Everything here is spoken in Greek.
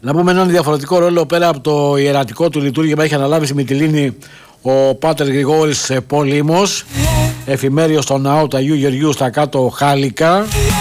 Να πούμε έναν διαφορετικό ρόλο πέρα από το ιερατικό του λειτουργήμα έχει αναλάβει στη Μυτιλήνη ο Πάτερ Γρηγόρης Πολύμος, εφημέριος στο ναό του Αγίου Γεωργίου στα κάτω Χάλικα.